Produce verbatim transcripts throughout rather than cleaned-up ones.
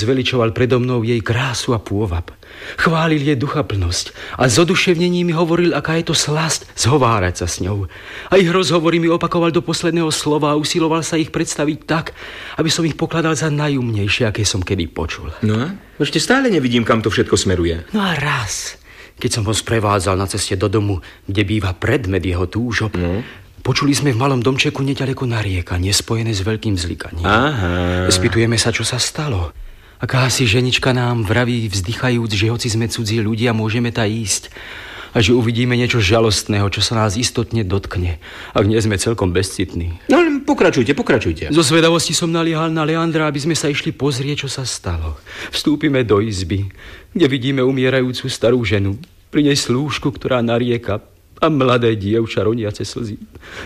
zveličoval predo mnou jej krásu a pôvab. Chválil jej duchaplnosť a s oduševnením mi hovoril, aká je to slasť zhovárať sa s ňou. A ich rozhovory mi opakoval do posledného slova a usiloval sa ich predstaviť tak, aby som ich pokladal za najumnejšie, aké som kedy počul. No a? Ešte stále nevidím, kam to všetko smeruje. No a raz, keď som ho sprevádzal na ceste do domu, kde býva predmet jeho túžob, no. Počuli sme v malom domčeku neďaleko nariekanie, spojené s veľkým zlikaním. Aha. Spýtujeme sa, čo sa stalo. Akási ženička nám vraví, vzdychajúc, že hoci sme cudzí ľudia, môžeme ta ísť. A že uvidíme niečo žalostného, čo sa nás istotne dotkne, ak nie sme celkom bezcitní. No, pokračujte, pokračujte. Zo zvedavosti som naliehal na Leandra, aby sme sa išli pozrieť, čo sa stalo. Vstúpime do izby, kde vidíme umierajúcu starú ženu. Pri nej slúžku, ktorá narieka, a mladé dievča roniace slzy.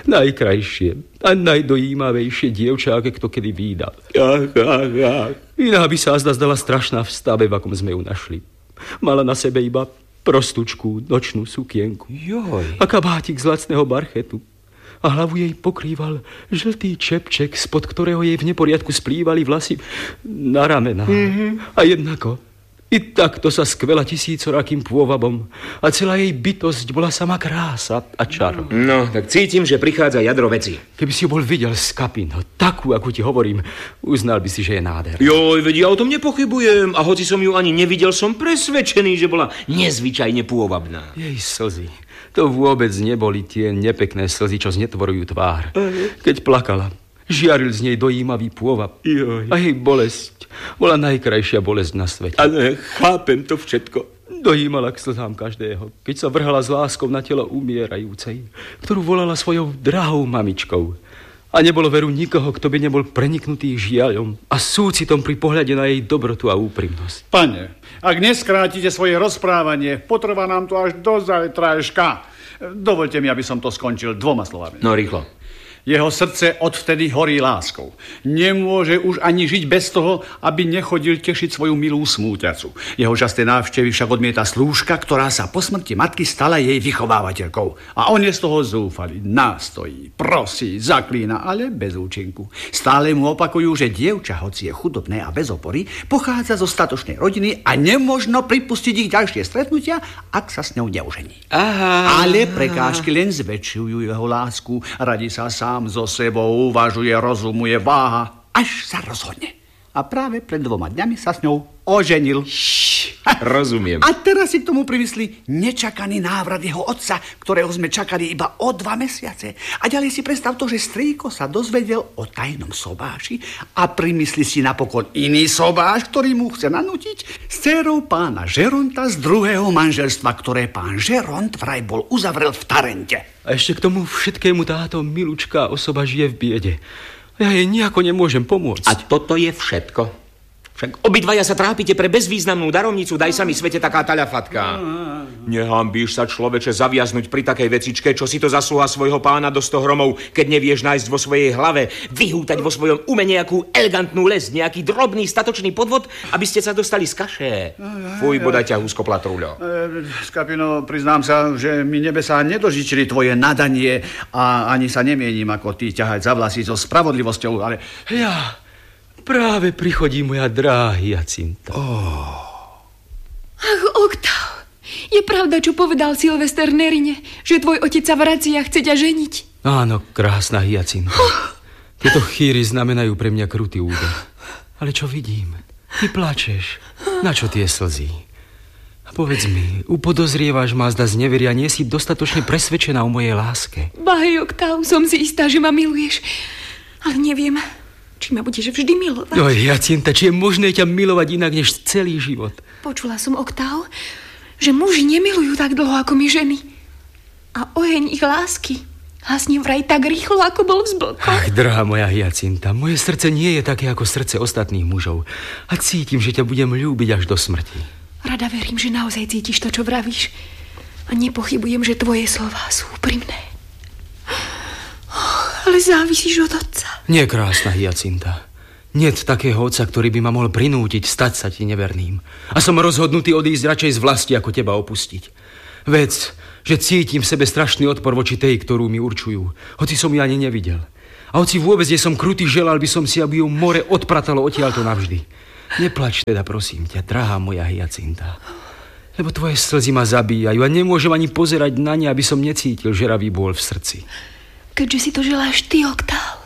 Najkrajšie a najdojímavejšie dievča, aké kto kedy vídal. Ach, ach, ach. Iná by sa azda zdala strašná v stave, v akom sme ju našli. Mala na sebe iba prostúčku, nočnú sukienku. Joj. A kabátik z lacného barchetu. A hlavu jej pokrýval žltý čepček, spod ktorého jej v neporiadku splývali vlasy na ramená. Mm-hmm. A jednako i takto sa skvela tisícorakým pôvabom a celá jej bytosť bola sama krása a čaro. No, tak cítim, že prichádza jadro veci. Keby si ju bol videl z kapin, no, takú, akú ti hovorím, uznal by si, že je nádherná. Joj, veď ja o tom nepochybujem. A hoci som ju ani nevidel, som presvedčený, že bola nezvyčajne pôvabná. Jej slzy, to vôbec neboli tie nepekné slzy, čo znetvorujú tvár. Keď plakala, žiaril z nej dojímavý pôvab. Joj. A jej bolesť bola najkrajšia bolesť na svete. Ale chápem to všetko. Dojímala k slzám každého, keď sa vrhala s láskou na telo umierajúcej, ktorú volala svojou drahou mamičkou. A nebolo veru nikoho, kto by nebol preniknutý žiaľom a súcitom pri pohľade na jej dobrotu a úprimnosť. Pane, ak neskrátite svoje rozprávanie, potrvá nám to až do zajtrajška. Dovoľte mi, aby som to skončil dvoma slovami. No, rýchlo. Jeho srdce odvtedy horí láskou. Nemôže už ani žiť bez toho, aby nechodil tešiť svoju milú smúťacu. Jeho časté návštevy však odmieta slúžka, ktorá sa po smrti matky stala jej vychovávateľkou. A on je z toho zúfalý, nástojí, prosí, zaklína, ale bez účinku. Stále mu opakujú, že dievča, hoci je chudobné a bez opory, pochádza zo statočnej rodiny a nemožno pripustiť ich ďalšie stretnutia, ak sa s ňou neužení. Aha. Ale prekážky len zväčšujú jeho lásku, radí sa sám so sebou, uvažuje, rozumuje, váha, až sa rozhodne. A práve pred dvoma dňami sa s ňou oženil. Šš, rozumiem. A teraz si k tomu primyslí nečakaný návrat jeho otca, ktorého sme čakali iba o dva mesiace. A ďalej si predstav to, že strýko sa dozvedel o tajnom sobáši a primyslí si napokon iný sobáš, ktorý mu chce nanútiť s dcérou pána Žeronta z druhého manželstva, ktoré pán Žeront vraj bol uzavrel v Tarente. A ešte k tomu všetkému táto milučká osoba žije v biede. Ja jej nejako nemôžem pomôcť. A toto je všetko. Však obidvaja sa trápite pre bezvýznamnú darovnicu, daj sa mi svete taká taľafatka. Nehambíš sa, človeče, zaviaznuť pri takej vecičke, čo si to zaslúha svojho pána do sto hromov, keď nevieš nájsť vo svojej hlave, vyhútať vo svojom ume nejakú elegantnú les, nejaký drobný statočný podvod, aby ste sa dostali z kaše. Fuj, bodaj ťa húsko platrúľo. Skapino, priznám sa, že mi nebesá nedožičili tvoje nadanie a ani sa nemienim ako ty ťahať za vlasy so spravodlivosťou, ale... Ja... Práve prichodí moja drahá Hyacinta. Oh. Ach, Oktav, je pravda, čo povedal Silvester Nerine, že tvoj otec sa vrací a chce ťa ženiť? Áno, krásna Hyacinta. Oh. Tieto chýry znamenajú pre mňa krutý úder. Ale čo vidím? Ty plačeš. Na čo tie slzy? A povedz mi, upodozrievaš ma, zda z neveria, nie si dostatočne presvedčená o mojej láske. Bahej, Oktav, som si istá, že ma miluješ. Ale neviem... či ma budeš vždy milovať. Oj, Hyacinta, či je možné ťa milovať inak než celý život? Počula som, Oktav, že muži nemilujú tak dlho ako my ženy. A oheň ich lásky hasne vraj tak rýchlo, ako bol v zblkoch. Ach, drahá moja Hyacinta, moje srdce nie je také ako srdce ostatných mužov. A cítim, že ťa budem ľúbiť až do smrti. Rada verím, že naozaj cítiš to, čo vravíš. A nepochybujem, že tvoje slová sú úprimné. Ale závisíš od otca. Nie, krásna Hyacinta. Niet takého otca, ktorý by ma mohol prinútiť stať sa ti neverným. A som rozhodnutý odísť radšej z vlasti, ako teba opustiť. Vec, že cítim v sebe strašný odpor voči tej, ktorú mi určujú. Hoci som ju ani nevidel. A hoci vôbec nie som krutý, želal by som si, aby ju more odpratalo odtiaľto navždy. Neplač teda, prosím ťa, drahá moja Hyacinta. Lebo tvoje slzy ma zabíjajú a nemôžem ani pozerať na ne, aby som necítil žeravý bôľ v srdci. Keďže si to želáš ty, Oktál,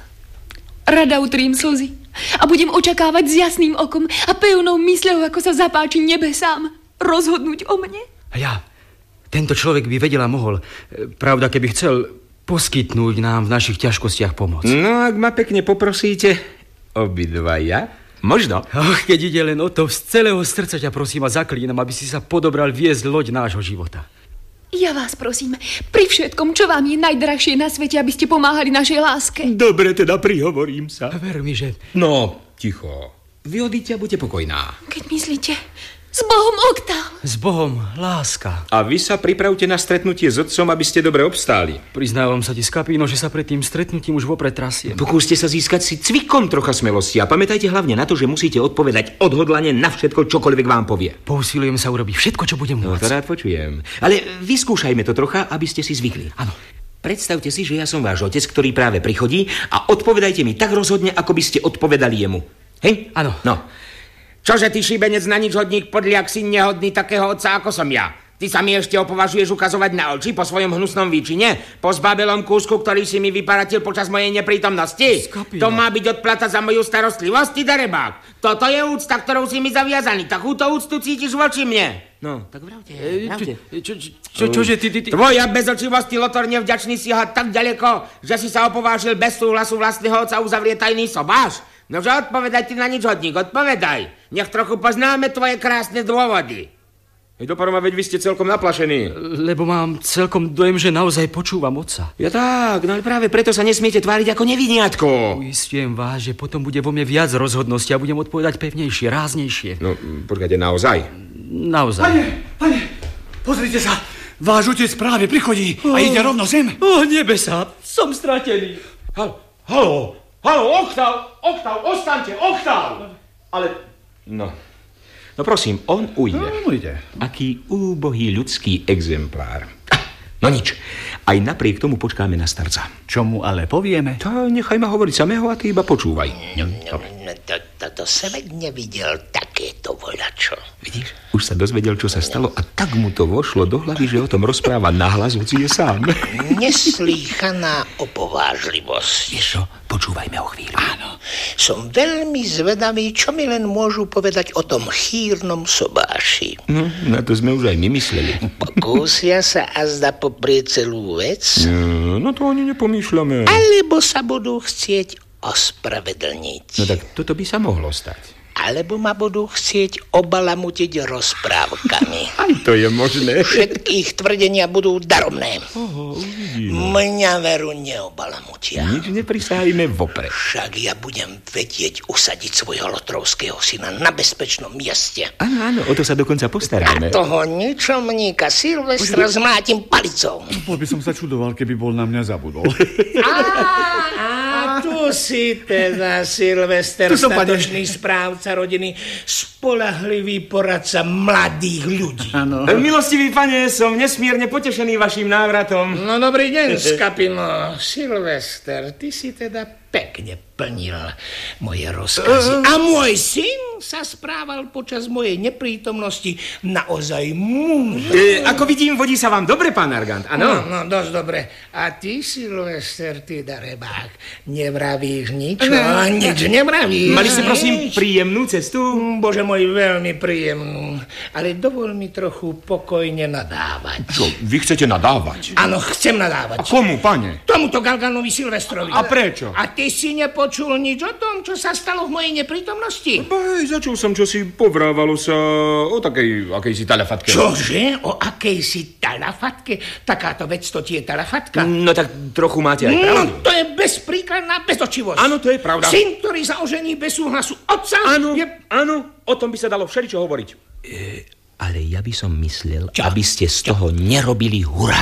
rada utrím slzy a budem očakávať s jasným okom a pevnou mysľou, ako sa zapáči nebesám, rozhodnúť o mne. A ja, tento človek by vedel a mohol, pravda, keby chcel poskytnúť nám v našich ťažkostiach pomoc. No, ak ma pekne poprosíte, obidvaja, možno. Ach, keď ide len o to, z celého srdca ťa prosím a zaklínam, aby si sa podobral viesť loď nášho života. Ja vás prosím, pri všetkom, čo vám je najdrahšie na svete, aby ste pomáhali našej láske. Dobre, teda prihovorím sa. Ver mi, že... No, ticho. Vy odíďte a buďte pokojná. Keď myslíte, s Bohom, Oktál. S Bohom, láska. A vy sa pripravte na stretnutie s otcom, aby ste dobre obstáli. Priznávam sa ti, Skapino, že sa pred tým stretnutím už vopred trasiem. Pokúste sa získať si cvikom trocha smelosti a pamätajte hlavne na to, že musíte odpovedať odhodlane na všetko, čokoľvek vám povie. Pousilujem sa urobiť všetko, čo budem môcť. No, to rád počujem. Ale vyskúšajme to trocha, aby ste si zvykli. Áno. Predstavte si, že ja som váš otec, ktorý práve prichodí a odpovedajte mi tak rozhodne, ako by ste odpovedali jemu. Hej? Áno. No. Čože ty šibenec na nič hodník, podliak, si nehodný takého otca, ako som ja. Ty sa mi ešte opovažuješ ukazovať na oči po svojom hnusnom výčine? Po zbabelom kúsku, ktorý si mi vyparatil počas mojej neprítomnosti? Skapino. To má byť odplata za moju starostlivosť, ty darebák. Toto je úcta, ktorou si mi zaviazaný. Takúto úctu cítiš voči mne. No, tak vravte, vravte. Čo, čo, čo, čože ty, ty, ty... Tvoja bezočivosť, ty Lotor nevďačný, siaha tak ďaleko, že si sa opovážil bez súhlasu vlastného otca uzavrieť tajný sobáš? Nože odpovedaj ty na nič hodník, odpovedaj. Nech trochu poznáme tvoje krásne dôvody. Hej, doporoma, veď vy ste celkom naplašení. Lebo mám celkom dojem, že naozaj počúvam otca. Ja tak, no ale práve preto sa nesmiete tváriť ako neviniatko. Uistím vás, že potom bude vo mne viac rozhodnosti a budem odpovedať pevnejšie, ráznejšie. No, počkajte, naozaj? Naozaj. Pane, pane, pozrite sa, váš otec práve prichodí a ide rovno zem. O, nebesa, som stratený. Halo, halo, halo, Oktav, Oktav, ostaňte, Oktav. Ale, no... No prosím, on ujde. No, ujde. Aký úbohý ľudský exemplár. No nič, aj napriek tomu počkáme na starca. Čo mu ale povieme? To nechaj ma hovoriť samého a ty iba počúvaj. No, no, no, to, to, to svet nevidel takéto voľačo. Vidíš, už sa dozvedel, čo sa stalo a tak mu to vošlo do hlavy, že o tom rozpráva nahlas, hoci je sám. Neslýchaná opovážlivosť. Vieš čo, počúvajme o chvíľu. Áno, som veľmi zvedavý, čo mi len môžu povedať o tom chýrnom sobáši. No, na to sme už aj my mysleli. Pokúsia sa azda poprieť celú vec? No, no to ani nepomýšľame. Alebo sa budú chcieť ospravedlniť. No tak toto by sa mohlo stať. Alebo ma budú chcieť obalamutiť rozprávkami. Aj to je možné. Všetky ich tvrdenia budú daromné. Oho, uvidíme. Mňa veru neobalamutia. Nič neprisahajme vopred. Však ja budem vedieť usadiť svojho lotrovského syna na bezpečnom mieste. Áno, áno, o to sa dokonca postaráme. A toho ničomníka Silvestra zmlátim palicou. Bol by som sa čudoval, keby bol na mňa zabudol. Á, á, tu si teda, Silvester, statočný správca rodiny, spoľahlivý poradca mladých ľudí. Áno. Milostivý pane, som nesmierne potešený vašim návratom. No dobrý deň, Skapino. Silvester, ty si teda pekne plnil moje rozkazy. A môj syn sa správal počas mojej neprítomnosti naozaj múdro. E, ako vidím, vodí sa vám dobre, pán Argant, áno? No, no, dosť dobre. A ty, Silvester, ty darebák, nevravíš nič? No, nič nevravíš. Mali ste, prosím, príjemnú cestu? Bože môj, veľmi príjemnú. Ale dovol mi trochu pokojne nadávať. Čo, vy chcete nadávať? Áno, chcem nadávať. A komu, pane? Tomuto Galganovi Silvestrovi. A prečo? A ty si nepočul nič o tom, čo sa stalo v mojej neprítomnosti? Baj, začul som, čo si povrávalo sa o takej, akejsi talafatke. Čože? O akejsi talafatke? Takáto vec to ti je talafatka? No tak trochu máte aj pravdu. No, to je bezpríkladná bezočivosť. Áno, to je pravda. Syn, ktorý sa ožení bez súhlasu otca... Áno, je... áno, o tom by sa dalo všeličo hovoriť. E, ale ja by som myslel, čo? Aby ste z toho nerobili huraj.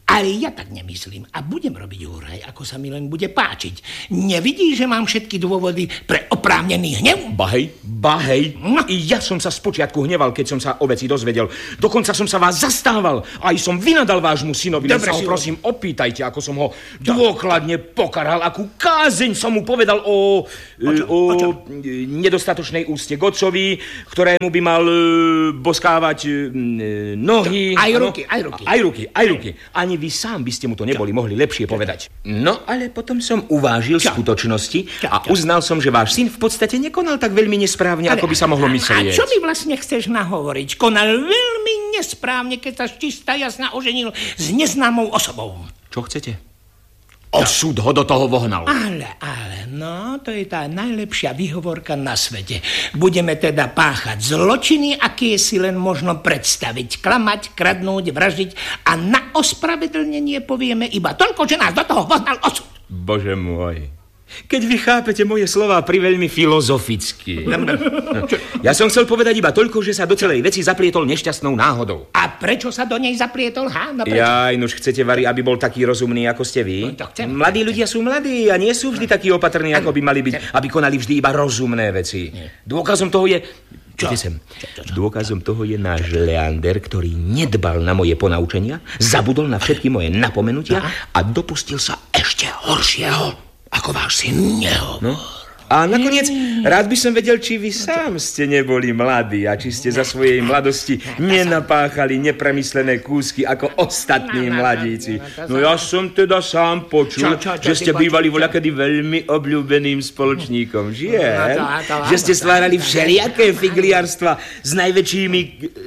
Ale ja tak nemyslím a budem robiť úraj, ako sa mi len bude páčiť. Nevidíš, že mám všetky dôvody pre oprávnený hnev? Bahej, bahej. No. I ja som sa spočiatku hneval, keď som sa o veci dozvedel. Dokonca som sa vás zastával. Aj som vynadal vášmu synovi. Dobre, sa ho si prosím, opýtajte, ako som ho dôkladne pokaral, akú kázeň som mu povedal o, o, čom? o, O čom? nedostatočnej úcte k otcovi, ktorému by mal e, boskávať e, nohy. Aj ano? ruky, aj ruky. Aj ruky, aj ruky. Ani vy sám by ste mu to neboli mohli lepšie povedať. No, ale potom som uvážil Čo? skutočnosti Čo? a Čo? uznal som, že váš syn v podstate nekonal tak veľmi nesprávne, Ale- ako by sa mohlo a- myslieť. A čo mi vlastne chceš nahovoriť? Konal veľmi nesprávne, keď sa čistá jasná oženil s neznámou osobou. Čo chcete? Osud ho do toho vohnal. Ale, ale, no, to je tá najlepšia výhovorka na svete. Budeme teda páchať zločiny, aké si len možno predstaviť. Klamať, kradnúť, vraždiť a na ospravedlnenie povieme iba toľko, že nás do toho vohnal osud. Bože môj. Keď vy chápete moje slová priveľmi filozoficky. Ja som chcel povedať iba toľko, že sa do celej veci zaplietol nešťastnou náhodou. A prečo sa do nej zaplietol, ha? No prečo? Jaj, nuž chcete, Vary, aby bol taký rozumný, ako ste vy? No, to chcem. Mladí ľudia sú mladí a nie sú vždy takí opatrní, ako by mali byť, aby konali vždy iba rozumné veci. Dôkazom toho je... Čo? Sem. Dôkazom toho je náš Leander, ktorý nedbal na moje ponaučenia, zabudol na všetky moje napomenutia a dopustil sa ešte horšieho, ako váš syn nehovor. No. A nakoniec, rád by som vedel, či vy sám ste neboli mladí a či ste za svojej mladosti nenapáchali nepremyslené kúsky ako ostatní mladíci. No ja som teda sám počul, že ste bývali voľakedy veľmi obľúbeným spoločníkom, žije? Že ste stvárali všelijaké figliarstva s najväčšími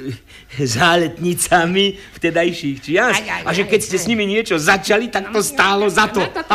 záletnicami vtedajších čias. A že keď ste s nimi niečo začali, tak to stálo za to. To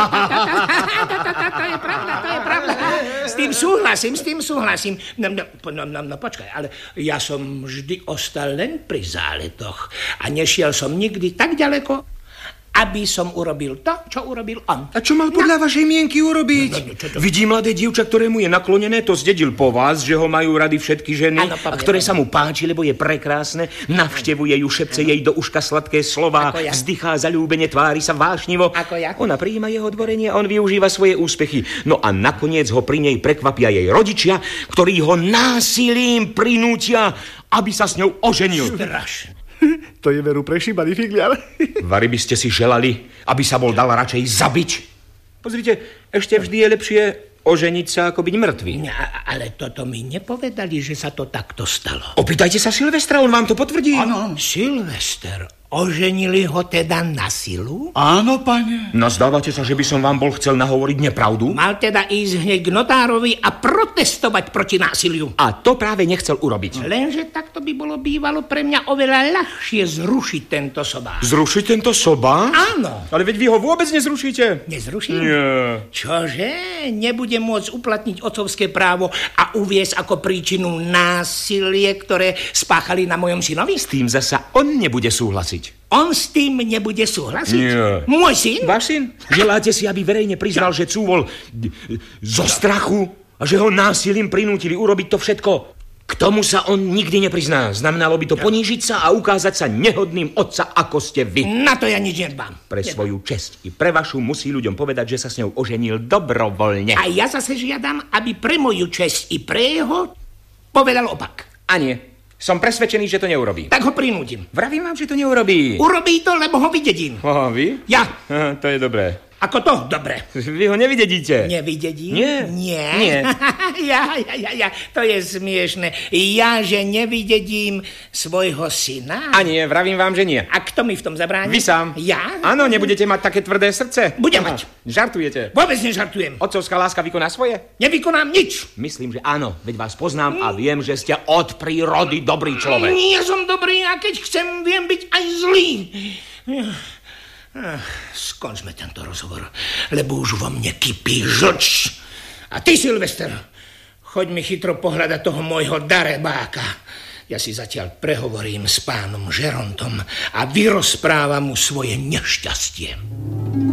je pravda, to je pravda. S tým súhlasím, s tým súhlasím. No, no, no, no, no počkaj, ale ja som vždy ostal len pri záletoch a nešiel som nikdy tak ďaleko, aby som urobil to, čo urobil on. A čo mal podľa no. vašej mienky urobiť? No, no, čo to... Vidí mladé dievča, ktorému je naklonené, to zdedil po vás, že ho majú rady všetky ženy, Áno, a ktoré sa mu páči, lebo je prekrásne, navštevuje ju, šepce jej do uška sladké slová, Ako ja? vzdychá zaľúbene, tvári sa vášnivo. Ako ja? Ona prijíma jeho dvorenie a on využíva svoje úspechy. No a nakoniec ho pri nej prekvapia jej rodičia, ktorí ho násilím prinútia, aby sa s ňou oženil. Strašne. To je veru prešíbaný figliar. Vary by ste si želali, aby sa bol dal radšej zabiť. Pozrite, ešte vždy je lepšie oženiť sa, ako byť mŕtvý. Ja, ale toto mi nepovedali, že sa to takto stalo. Opýtajte sa Silvestra, on vám to potvrdí. Áno. Silvester, oženili ho teda na silu? Áno, pane. Nazdávate sa, že by som vám bol chcel nahovoriť nepravdu? Mal teda ísť hneď k notárovi a protestovať proti násiliu. A to práve nechcel urobiť. Lenže takto by bolo bývalo pre mňa oveľa ľahšie zrušiť tento sobák. Zrušiť tento sobák? Áno. Ale veď vy ho vôbec nezrušíte. Nezruším? Nie. Čože? Nebudem môcť uplatniť otcovské právo a uviesť ako príčinu násilie, ktoré spáchali na mojom synovi? S tým zasa on nebude súhlasiť. On s tým nebude súhlasiť? Nie. Môj syn? Váš syn? Želáte si, aby verejne priznal, že cúvol zo strachu a že ho násilím prinútili urobiť to všetko? K tomu sa on nikdy neprizná. Znamenalo by to ponížiť sa a ukázať sa nehodným otca, ako ste vy. Na to ja nič nedbám. Pre svoju česť i pre vašu musí ľuďom povedať, že sa s ňou oženil dobrovoľne. A ja zase žiadam, aby pre moju česť i pre jeho povedal opak. A nie. Som presvedčený, že to neurobí. Tak ho prinútim. Vravím vám, že to neurobí. Urobí to, lebo ho vydedím. Aha, vy? Ja. Aha, to je dobré. Ako to? Dobre. Vy ho nevidedíte. Nevydedím? Nie. Nie. Nie. ja, ja, ja, ja. To je smiešne. Ja, že nevydedím svojho syna? A nie, vravím vám, že nie. A kto mi v tom zabráni? Vy sám. Ja? Áno, nebudete mať také tvrdé srdce. Budem Aha, mať. Žartujete. Vôbec nežartujem. Otcovská láska vykoná svoje? Nevykonám nič. Myslím, že áno. Veď vás poznám a viem, že ste od prírody dobrý človek. Nie som dobrý a keď chcem, viem byť aj zlý. Ach, skončme tento rozhovor, lebo už vo mne kypí žlč. A ty, Silvester, choď mi chytro pohľadať toho môjho darebáka. Ja si zatiaľ prehovorím s pánom Žerontom a vyrozprávam mu svoje nešťastie.